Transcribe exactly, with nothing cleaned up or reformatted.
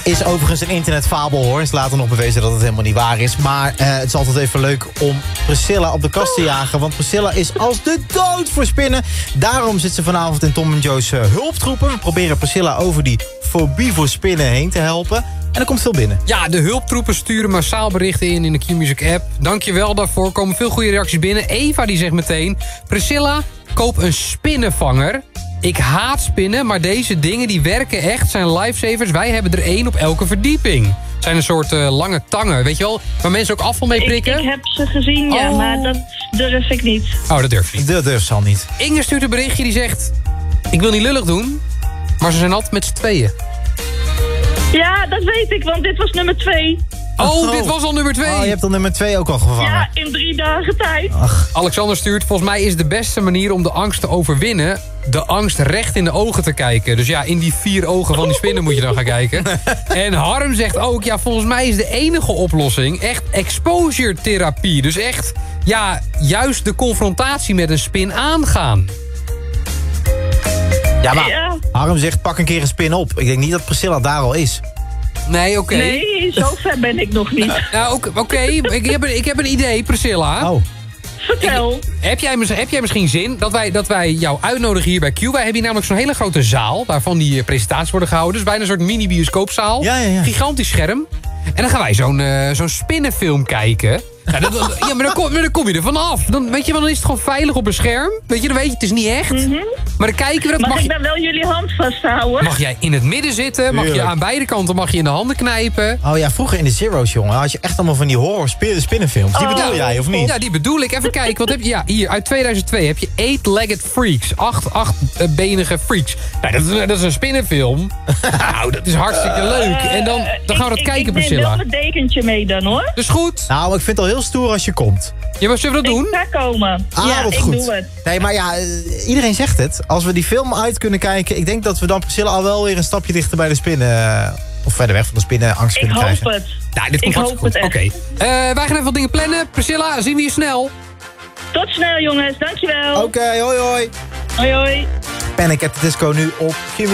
Is overigens een internetfabel, hoor. Is later nog bewezen dat het helemaal niet waar is. Maar uh, het is altijd even leuk om Priscilla op de kast te jagen. Want Priscilla is als de dood voor spinnen. Daarom zit ze vanavond in Tom en Jo's uh, hulptroepen. We proberen Priscilla over die fobie voor spinnen heen te helpen. En er komt veel binnen. Ja, de hulptroepen sturen massaal berichten in in de Q-Music app. Dankjewel daarvoor. Er komen veel goede reacties binnen. Eva die zegt meteen: Priscilla, koop een spinnenvanger. Ik haat spinnen, maar deze dingen die werken echt, zijn lifesavers. Wij hebben er één op elke verdieping. Het zijn een soort uh, lange tangen, weet je wel? Waar mensen ook afval mee prikken. Ik, ik heb ze gezien, ja, oh. maar dat durf ik niet. Oh, dat durf je niet. Dat durft ze al niet. Inge stuurt een berichtje die zegt: ik wil niet lullig doen, maar ze zijn altijd met z'n tweeën. Ja, dat weet ik, want dit was nummer twee. Oh, oh, dit was al nummer twee. Oh, je hebt al nummer twee ook al gevangen. Ja, in drie dagen tijd. Ach. Alexander stuurt: volgens mij is de beste manier om de angst te overwinnen de angst recht in de ogen te kijken. Dus ja, in die vier ogen van die spinnen moet je dan gaan kijken. En Harm zegt ook: ja, volgens mij is de enige oplossing echt exposure therapie. Dus echt, ja, juist de confrontatie met een spin aangaan. Ja, maar Ja. Harm zegt: pak een keer een spin op. Ik denk niet dat Priscilla daar al is. Nee, oké. Okay. Nee, zo ver ben ik nog niet. Nou, oké, okay. ik, heb een, ik heb een idee, Priscilla. Oh. Vertel. Ik, heb, jij, heb jij misschien zin dat wij, dat wij jou uitnodigen hier bij Q? Wij hebben hier namelijk zo'n hele grote zaal waarvan die presentaties worden gehouden. Dus bijna een soort mini-bioscoopzaal. Ja, ja, ja. Gigantisch scherm. En dan gaan wij zo'n uh, zo'n spinnenfilm kijken. Ja, dan, ja, maar dan kom, dan kom je er vanaf. Dan, weet je, dan is het gewoon veilig op een scherm. Weet je, dan weet je, het is niet echt. Mm-hmm. Maar dan kijken we dat. Mag, mag ik je, dan wel jullie hand vasthouden? mag jij in het midden zitten? Mag je aan beide kanten mag je in de handen knijpen? Oh ja, vroeger in de Zero's, jongen, had je echt allemaal van die horror spinnenfilms. Die Oh. bedoel jij, of niet? Ja, die bedoel ik. Even kijken. Wat heb je? Ja, hier, uit tweeduizend twee heb je Eight-Legged Freaks. Acht, achtbenige freaks. Nou, dat, is, dat is een spinnenfilm. Nou, dat is hartstikke leuk. En dan, dan gaan we dat ik, kijken, ik Priscilla. Ik neem wel een dekentje mee dan, hoor. Dus goed. Nou, ik vind het al heel stoer als je komt. Ja, maar zullen we dat doen? Ik ga komen. Ah, ja, wat ik goed. doe het. Nee, maar ja, uh, iedereen zegt het. Als we die film uit kunnen kijken, ik denk dat we dan Priscilla al wel weer een stapje dichter bij de spinnen, uh, of verder weg van de spinnen, angst Ik kunnen hoop krijgen. het. Nou, dit komt Ik hartstikke hoop goed. het Oké. Okay. Uh, wij gaan even wat dingen plannen. Priscilla, zien we je snel. Tot snel, jongens. Dankjewel. Oké, okay, hoi hoi. Hoi, hoi. Panic at the Disco nu op Q.